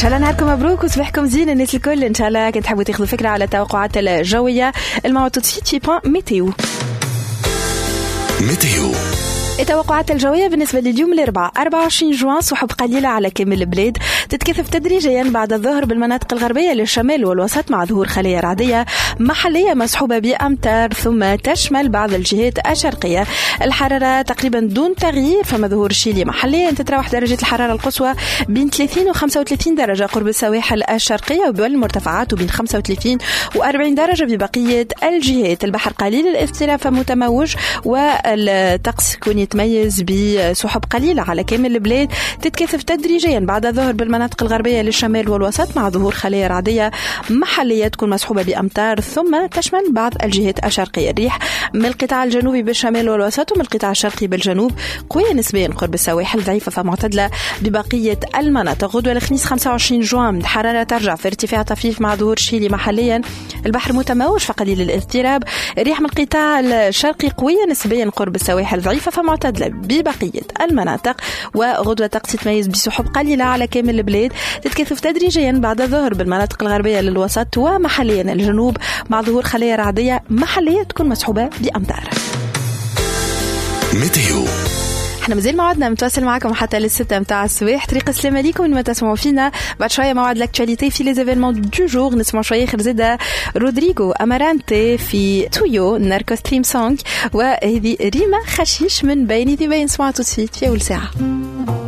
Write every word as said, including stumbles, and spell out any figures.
شاء الله نهاركم مبروك وصباحكم زين الناس الكل. ان شاء الله كنت تحبوا تاخذوا فكره على التوقعات الجويه. الموعد تطفيت في بوان ميتيو. ميتيو التوقعات الجوية بالنسبة لليوم الأربعاء أربعة وعشرين جوان، سحب قليلة على كامل البلاد تتكثف تدريجيا بعد الظهر بالمناطق الغربية للشمال والوسط مع ظهور خلايا رعدية محلية مسحوبة بأمطار ثم تشمل بعض الجهات الشرقية. الحرارة تقريبا دون تغيير، فما ظهور شيلي محليا تتراوح درجة الحرارة القصوى بين ثلاثين و خمسة وثلاثين درجة قرب السواحل الشرقية وبالمرتفعات، وبين خمسة وثلاثين و أربعين درجة ببقية الجهات. البحر قليل الاضطراب فمتموج، والطقس يكون يتميز بسحب قليلة على كامل البلاد تتكثف تدريجيا بعد الظهر بالمناطق الغربية للشمال والوسط مع ظهور خلايا رعدية محلية تكون مصحوبة بأمطار ثم تشمل بعض الجهات الشرقية. الريح من القطاع الجنوبي بالشمال والوسط ومن القطاع الشرقي بالجنوب قوية نسبيا قرب السواحل، ضعيفة فمعتدلة ببقية المناطق. غدوة الخميس خمسة وعشرين جوان الحرارة ترجع في ارتفاع طفيف مع ظهور شيلي محليا. البحر متموج فقليل الاضطراب. الريح من القطاع الشرقي قوية نسبيا قرب السواحل، ضعيفة فمعتدلة ببقية المناطق. وغدوة طقس يتميز بسحب قليلة على كامل البلاد تتكثف تدريجيا بعد الظهر بالمناطق الغربية للوسط ومحليا الجنوب مع ظهور خلايا رعدية محلية تكون مسحوبة بأمطار. ميتيو احنا مازال موعدنا متواصل معكم حتى للستة متاع الصباح. طريق السلام عليكم لما تسمعوا فينا. بعد شوية موعد لاكتواليتي في لي زيفينمون دو جور. نسمع شوية خرزدة رودريغو أمارانتي في تويو ناركوس تريم سونج، وهذه ريما خشيش من بين ذي بين. سمعتوا في أول ساعة.